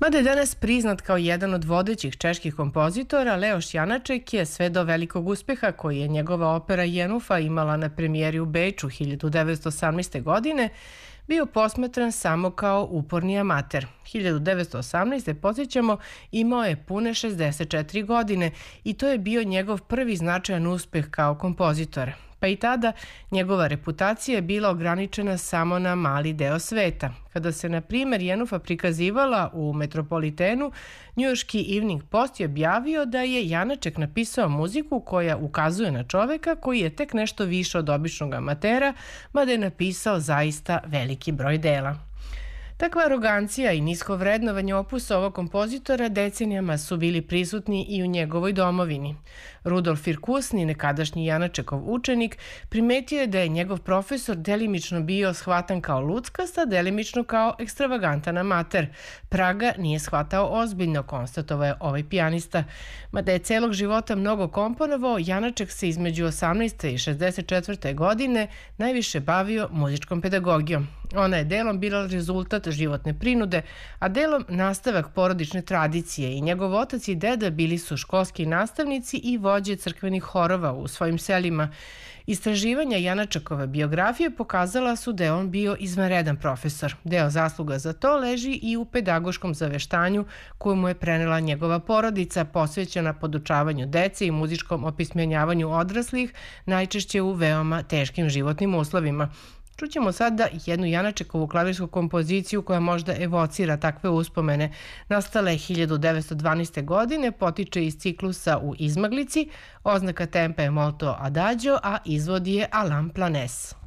Mada je danas priznat kao jedan od vodećih čeških kompozitora, Leoš Janaček je sve do velikog uspeha koji je njegova opera Jenufa imala na premijeri u Beču 1918. godine, bio posmatran samo kao uporni amater. 1918. podsjećamo, imao je pune 64 godine i to je bio njegov prvi značajan uspeh kao kompozitor. Pa i tada njegova reputacija je bila ograničena samo na mali deo sveta. Kada se, na primjer, Jenufa prikazivala u Metropolitenu, njujorški Evening Post je objavio da je Janaček napisao muziku koja ukazuje na čoveka koji je tek nešto više od običnog amatera, mada je napisao zaista veliki broj dela. Takva arogancija i nisko vrednovanje opusa ovog kompozitora decenijama su bili prisutni i u njegovoj domovini. Rudolf Firkusni, nekadašnji Janačekov učenik, primetio je da je njegov profesor delimično bio shvatan kao luckast, a delimično kao ekstravagantan amater. Praga nije shvatao ozbiljno, konstatovao je ovaj pijanista. Mada je celog života mnogo komponovao, Janaček se između 18. i 64. godine najviše bavio muzičkom pedagogijom. Ona je delom bila rezultat životne prinude, a delom nastavak porodične tradicije i njegov otac i deda bili su školski nastavnici i vođe crkvenih horova u svojim selima. Istraživanja Janačekove biografije pokazala su da je on bio izvanredan profesor. Deo zasluga za to leži i u pedagoškom zaveštanju koju mu je prenela njegova porodica, posvećena podučavanju dece i muzičkom opismenjavanju odraslih, najčešće u veoma teškim životnim uslovima. Čućemo sada jednu Janačekovu klavirsku kompoziciju koja možda evocira takve uspomene. Nastala je 1912. godine, potiče iz ciklusa U izmaglici, oznaka tempa je molto adagio, a izvod je Alain Planès.